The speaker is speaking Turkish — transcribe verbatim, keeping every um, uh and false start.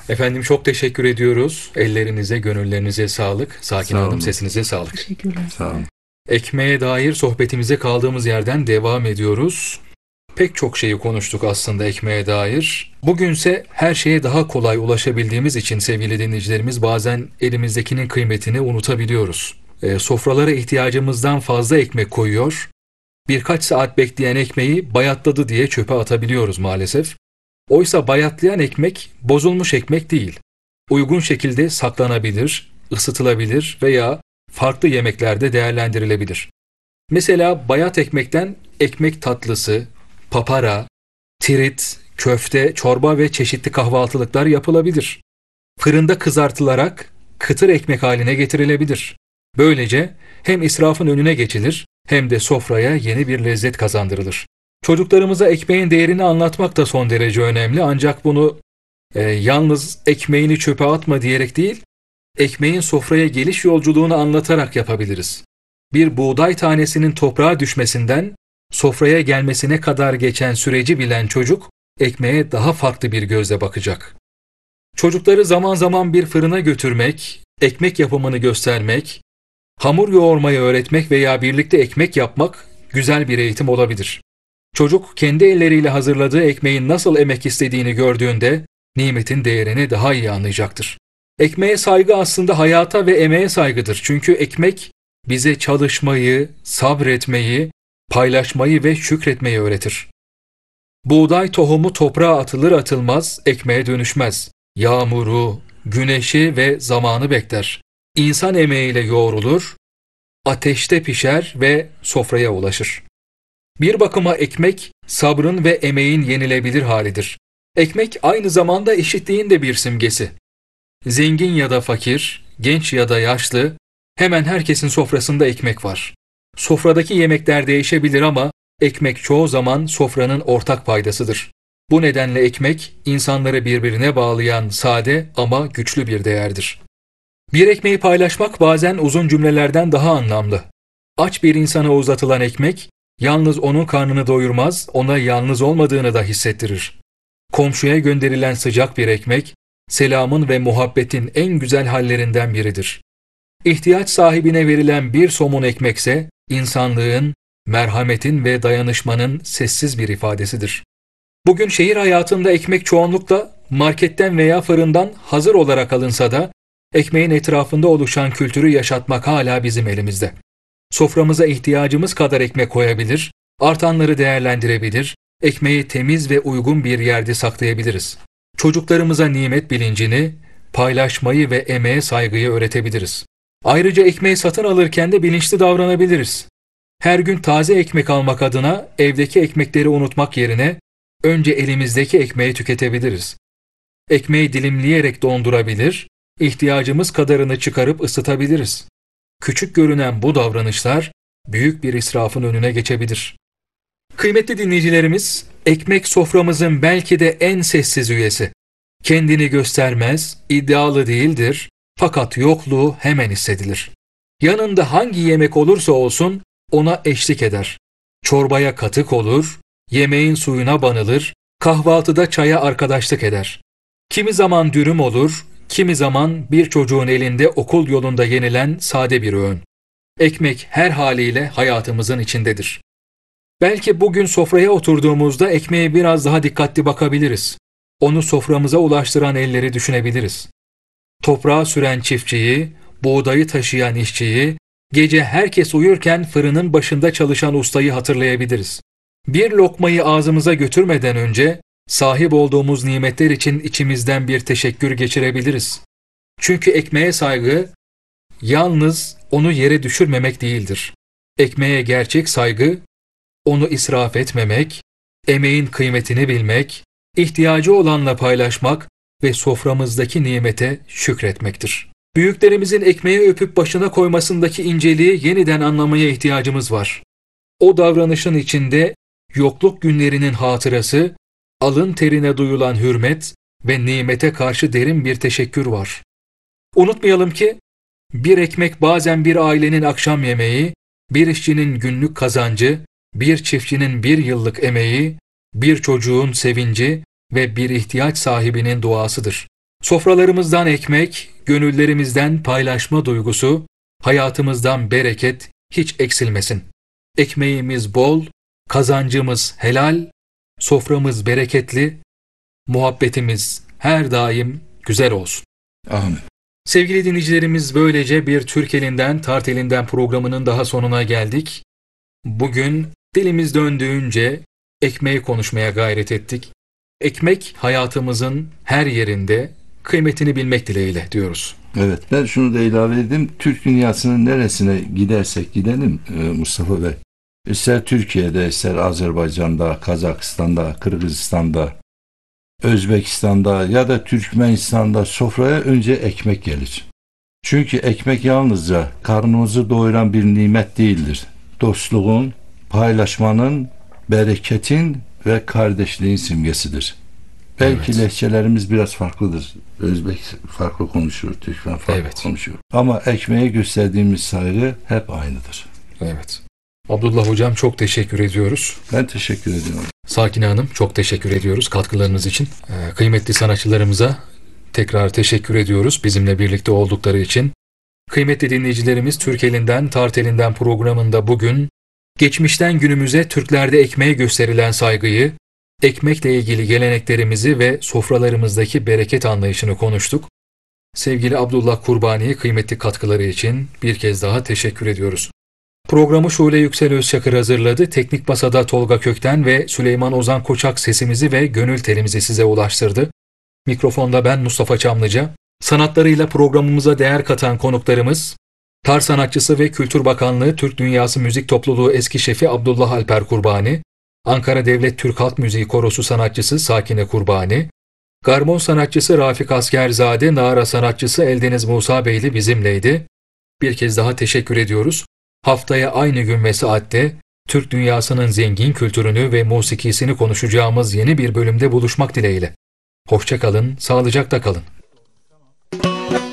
Efendim çok teşekkür ediyoruz. Ellerinize, gönüllerinize sağlık. Sakine Sağ Hanım olun. sesinize sağlık. Teşekkürler. Sağ olun. Ekmeğe dair sohbetimize kaldığımız yerden devam ediyoruz. Pek çok şeyi konuştuk aslında ekmeğe dair. Bugünse her şeye daha kolay ulaşabildiğimiz için sevgili dinleyicilerimiz bazen elimizdekinin kıymetini unutabiliyoruz. E, sofralara ihtiyacımızdan fazla ekmek koyuyor. Birkaç saat bekleyen ekmeği bayatladı diye çöpe atabiliyoruz maalesef. Oysa bayatlayan ekmek bozulmuş ekmek değil. Uygun şekilde saklanabilir, ısıtılabilir veya farklı yemeklerde değerlendirilebilir. Mesela bayat ekmekten ekmek tatlısı, papara, tirit, köfte, çorba ve çeşitli kahvaltılıklar yapılabilir. Fırında kızartılarak kıtır ekmek haline getirilebilir. Böylece hem israfın önüne geçilir hem de sofraya yeni bir lezzet kazandırılır. Çocuklarımıza ekmeğin değerini anlatmak da son derece önemli ancak bunu e, yalnız ekmeğini çöpe atma diyerek değil, ekmeğin sofraya geliş yolculuğunu anlatarak yapabiliriz. Bir buğday tanesinin toprağa düşmesinden sofraya gelmesine kadar geçen süreci bilen çocuk ekmeğe daha farklı bir gözle bakacak. Çocukları zaman zaman bir fırına götürmek, ekmek yapımını göstermek, hamur yoğurmayı öğretmek veya birlikte ekmek yapmak güzel bir eğitim olabilir. Çocuk kendi elleriyle hazırladığı ekmeğin nasıl emek istediğini gördüğünde nimetin değerini daha iyi anlayacaktır. Ekmeğe saygı aslında hayata ve emeğe saygıdır. Çünkü ekmek bize çalışmayı, sabretmeyi, paylaşmayı ve şükretmeyi öğretir. Buğday tohumu toprağa atılır atılmaz ekmeğe dönüşmez. Yağmuru, güneşi ve zamanı bekler. İnsan emeğiyle yoğrulur, ateşte pişer ve sofraya ulaşır. Bir bakıma ekmek, sabrın ve emeğin yenilebilir halidir. Ekmek aynı zamanda eşitliğin de bir simgesi. Zengin ya da fakir, genç ya da yaşlı, hemen herkesin sofrasında ekmek var. Sofradaki yemekler değişebilir ama ekmek çoğu zaman sofranın ortak paydasıdır. Bu nedenle ekmek, insanları birbirine bağlayan sade ama güçlü bir değerdir. Bir ekmeği paylaşmak bazen uzun cümlelerden daha anlamlı. Aç bir insana uzatılan ekmek, yalnız onun karnını doyurmaz, ona yalnız olmadığını da hissettirir. Komşuya gönderilen sıcak bir ekmek, selamın ve muhabbetin en güzel hallerinden biridir. İhtiyaç sahibine verilen bir somun ekmekse, insanlığın, merhametin ve dayanışmanın sessiz bir ifadesidir. Bugün şehir hayatında ekmek çoğunlukla marketten veya fırından hazır olarak alınsa da, ekmeğin etrafında oluşan kültürü yaşatmak hala bizim elimizde. Soframıza ihtiyacımız kadar ekmek koyabilir, artanları değerlendirebilir, ekmeği temiz ve uygun bir yerde saklayabiliriz. Çocuklarımıza nimet bilincini, paylaşmayı ve emeğe saygıyı öğretebiliriz. Ayrıca ekmeği satın alırken de bilinçli davranabiliriz. Her gün taze ekmek almak adına evdeki ekmekleri unutmak yerine önce elimizdeki ekmeği tüketebiliriz. Ekmeği dilimleyerek dondurabilir, ihtiyacımız kadarını çıkarıp ısıtabiliriz. Küçük görünen bu davranışlar büyük bir israfın önüne geçebilir. Kıymetli dinleyicilerimiz, ekmek soframızın belki de en sessiz üyesi. Kendini göstermez, iddialı değildir fakat yokluğu hemen hissedilir. Yanında hangi yemek olursa olsun ona eşlik eder. Çorbaya katık olur, yemeğin suyuna banılır, kahvaltıda çaya arkadaşlık eder. Kimi zaman dürüm olur, kimi zaman bir çocuğun elinde okul yolunda yenilen sade bir öğün. Ekmek her haliyle hayatımızın içindedir. Belki bugün sofraya oturduğumuzda ekmeğe biraz daha dikkatli bakabiliriz. Onu soframıza ulaştıran elleri düşünebiliriz. Toprağa süren çiftçiyi, buğdayı taşıyan işçiyi, gece herkes uyurken fırının başında çalışan ustayı hatırlayabiliriz. Bir lokmayı ağzımıza götürmeden önce sahip olduğumuz nimetler için içimizden bir teşekkür geçirebiliriz. Çünkü ekmeğe saygı yalnız onu yere düşürmemek değildir. Ekmeğe gerçek saygı, onu israf etmemek, emeğin kıymetini bilmek, ihtiyacı olanla paylaşmak ve soframızdaki nimete şükretmektir. Büyüklerimizin ekmeği öpüp başına koymasındaki inceliği yeniden anlamaya ihtiyacımız var. O davranışın içinde yokluk günlerinin hatırası, alın terine duyulan hürmet ve nimete karşı derin bir teşekkür var. Unutmayalım ki, bir ekmek bazen bir ailenin akşam yemeği, bir işçinin günlük kazancı, bir çiftçinin bir yıllık emeği, bir çocuğun sevinci ve bir ihtiyaç sahibinin duasıdır. Sofralarımızdan ekmek, gönüllerimizden paylaşma duygusu, hayatımızdan bereket hiç eksilmesin. Ekmeğimiz bol, kazancımız helal, soframız bereketli, muhabbetimiz her daim güzel olsun. Amin. Sevgili dinleyicilerimiz, böylece bir Türk Elinden Tart Elinden programının daha sonuna geldik. Bugün dilimiz döndüğünce ekmeği konuşmaya gayret ettik. Ekmek hayatımızın her yerinde, kıymetini bilmek dileğiyle diyoruz. Evet, ben şunu da ilave edeyim. Türk dünyasının neresine gidersek gidelim Mustafa Bey, ister Türkiye'de, ister Azerbaycan'da, Kazakistan'da, Kırgızistan'da, Özbekistan'da ya da Türkmenistan'da sofraya önce ekmek gelir. Çünkü ekmek yalnızca karnımızı doyuran bir nimet değildir. Dostluğun, paylaşmanın, bereketin ve kardeşliğin simgesidir. Belki Evet. lehçelerimiz biraz farklıdır. Özbek farklı konuşuyor, Türkmen farklı Evet. konuşuyor. Ama ekmeğe gösterdiğimiz saygı hep aynıdır. Evet. Abdullah Hocam, çok teşekkür ediyoruz. Ben teşekkür ediyorum. Sakine Hanım, çok teşekkür ediyoruz katkılarınız için. Ee, kıymetli sanatçılarımıza tekrar teşekkür ediyoruz bizimle birlikte oldukları için. Kıymetli dinleyicilerimiz, Türk Elinden Tart Elinden programında bugün geçmişten günümüze Türklerde ekmeğe gösterilen saygıyı, ekmekle ilgili geleneklerimizi ve sofralarımızdaki bereket anlayışını konuştuk. Sevgili Abdullah Kurbani'ye kıymetli katkıları için bir kez daha teşekkür ediyoruz. Programı Şule Yüksel Özçakır hazırladı. Teknik Masada Tolga Kökten ve Süleyman Ozan Koçak sesimizi ve gönül telimizi size ulaştırdı. Mikrofonda ben Mustafa Çamlıca. Sanatlarıyla programımıza değer katan konuklarımız, tar sanatçısı ve Kültür Bakanlığı Türk Dünyası Müzik Topluluğu eski şefi Abdullah Alper Kurbani, Ankara Devlet Türk Halk Müziği Korosu sanatçısı Sakine Kurbani, garmon sanatçısı Rafik Askerzade, nara sanatçısı Eldeniz Musa Beyli bizimleydi. Bir kez daha teşekkür ediyoruz. Haftaya aynı gün ve saatte Türk dünyasının zengin kültürünü ve musikisini konuşacağımız yeni bir bölümde buluşmak dileğiyle. Hoşça kalın, sağlıcakla kalın.